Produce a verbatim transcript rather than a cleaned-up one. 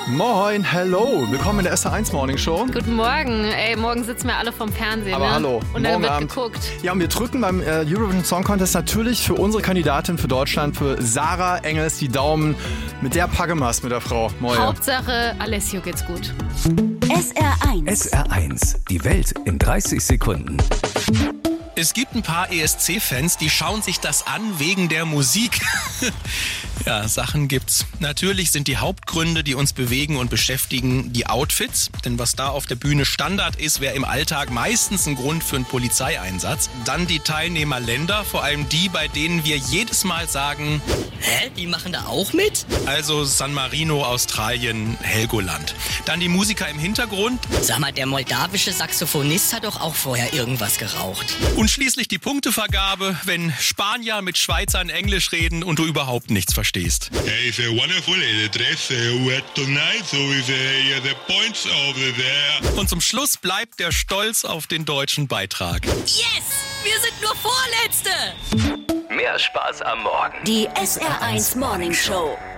Moin, hello, willkommen in der S R eins Morning Show. Guten Morgen. Ey, morgen sitzen wir alle vorm Fernsehen. Aber ne? hallo, Und dann morgen wird Abend geguckt. Ja, und wir drücken beim äh, Eurovision Song Contest natürlich für unsere Kandidatin für Deutschland, für Sarah Engels, die Daumen. Mit der Packemaß mit der Frau. Moin. Hauptsache, Alessio geht's gut. S R eins. S R eins, die Welt in dreißig Sekunden. Es gibt ein paar E S C-Fans, die schauen sich das an wegen der Musik. Ja, Sachen gibt's. Natürlich sind die Hauptgründe, die uns bewegen und beschäftigen, die Outfits. Denn was da auf der Bühne Standard ist, wäre im Alltag meistens ein Grund für einen Polizeieinsatz. Dann die Teilnehmerländer, vor allem die, bei denen wir jedes Mal sagen, hä, die machen da auch mit? Also San Marino, Australien, Helgoland. Dann die Musiker im Hintergrund. Sag mal, der moldawische Saxophonist hat doch auch vorher irgendwas geraucht. Und schließlich die Punktevergabe, wenn Spanier mit Schweizern Englisch reden und du überhaupt nichts verstehst. It's a wonderful dress, uh, tonight, so is uh, the points over there. Und zum Schluss bleibt der Stolz auf den deutschen Beitrag. Yes! Wir sind nur Vorletzte! Mehr Spaß am Morgen. Die S R eins Morning Show.